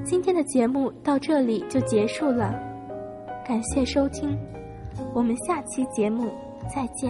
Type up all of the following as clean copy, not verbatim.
今天的节目到这里就结束了，感谢收听，我们下期节目再见。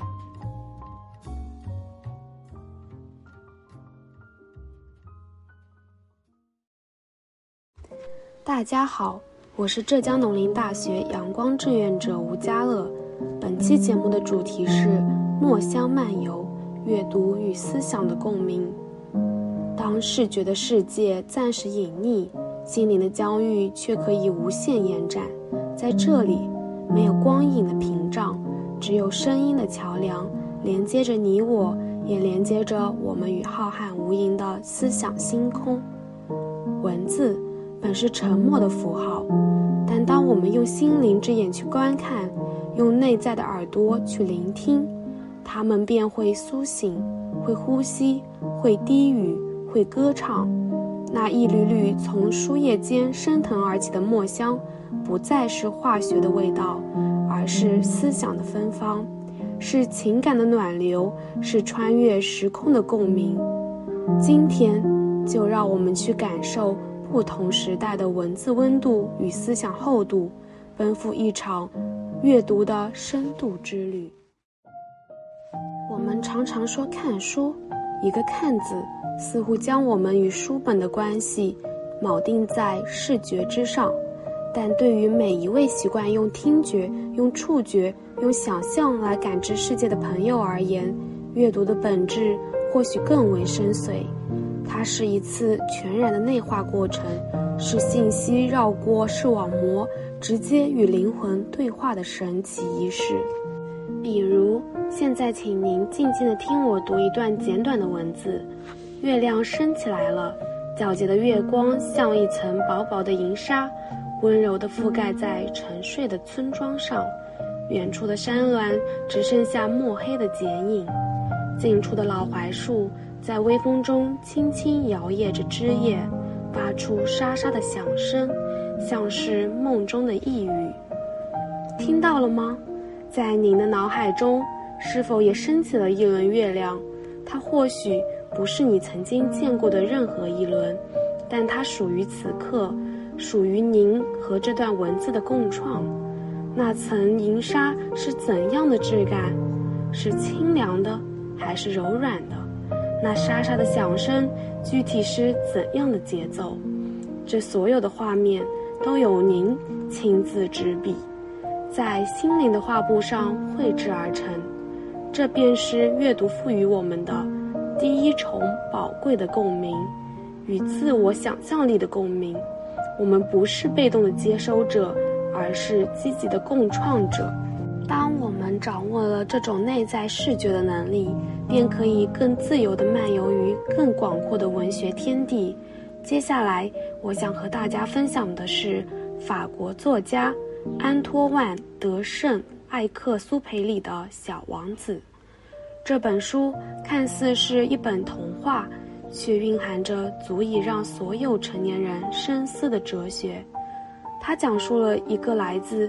大家好，我是浙江农林大学阳光志愿者吴佳乐。本期节目的主题是墨香漫游，阅读与思想的共鸣。当视觉的世界暂时隐匿，心灵的疆域却可以无限延展。在这里，没有光影的屏障，只有声音的桥梁，连接着你我，也连接着我们与浩瀚无垠的思想星空。文字本是沉默的符号，但当我们用心灵之眼去观看，用内在的耳朵去聆听，它们便会苏醒，会呼吸，会低语，会歌唱。那一缕缕从书页间升腾而起的墨香，不再是化学的味道，而是思想的芬芳，是情感的暖流，是穿越时空的共鸣。今天就让我们去感受不同时代的文字温度与思想厚度，奔赴一场阅读的深度之旅。我们常常说看书，一个看字似乎将我们与书本的关系铆定在视觉之上，但对于每一位习惯用听觉、用触觉、用想象来感知世界的朋友而言，阅读的本质或许更为深邃。它是一次全然的内化过程，是信息绕过视网膜，直接与灵魂对话的神奇仪式。比如，现在请您静静地听我读一段简短的文字。月亮升起来了，皎洁的月光像一层薄薄的银纱，温柔地覆盖在沉睡的村庄上。远处的山峦只剩下墨黑的剪影，近处的老槐树在微风中轻轻摇曳着枝叶，发出沙沙的响声，像是梦中的呓语。听到了吗？在您的脑海中是否也升起了一轮月亮？它或许不是你曾经见过的任何一轮，但它属于此刻，属于您和这段文字的共创。那层银纱是怎样的质感？是清凉的还是柔软的？那沙沙的响声具体是怎样的节奏？这所有的画面都由您亲自执笔，在心灵的画布上绘制而成。这便是阅读赋予我们的第一重宝贵的共鸣，与自我想象力的共鸣。我们不是被动的接收者，而是积极的共创者。当我们掌握了这种内在视觉的能力，便可以更自由地漫游于更广阔的文学天地。接下来我想和大家分享的是法国作家安托万·德圣·艾克苏培里的《小王子》。这本书看似是一本童话，却蕴含着足以让所有成年人深思的哲学。它讲述了一个来自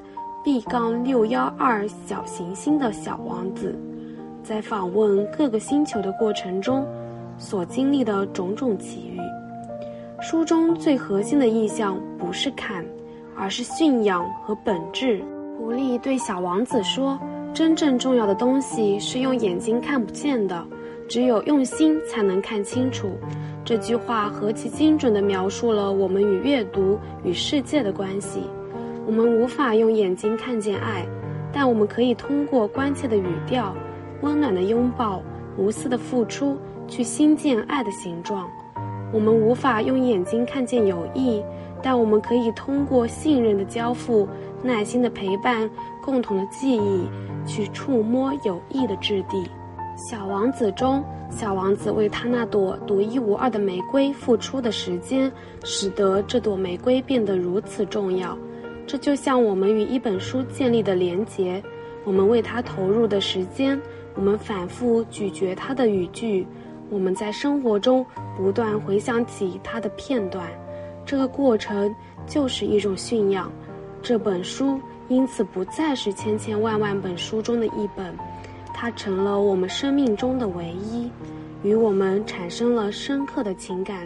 B-612 小行星的小王子，在访问各个星球的过程中所经历的种种奇遇。书中最核心的意象不是看，而是驯养和本质。狐狸对小王子说，真正重要的东西是用眼睛看不见的，只有用心才能看清楚。这句话何其精准地描述了我们与阅读与世界的关系。我们无法用眼睛看见爱，但我们可以通过关切的语调、温暖的拥抱、无私的付出去兴建爱的形状。我们无法用眼睛看见友谊，但我们可以通过信任的交付、耐心的陪伴、共同的记忆去触摸友谊的质地。小王子中，小王子为他那朵独一无二的玫瑰付出的时间，使得这朵玫瑰变得如此重要。这就像我们与一本书建立的连结，我们为它投入的时间，我们反复咀嚼它的语句，我们在生活中不断回想起它的片段。这个过程就是一种驯养。这本书因此不再是千千万万本书中的一本，它成了我们生命中的唯一，与我们产生了深刻的情感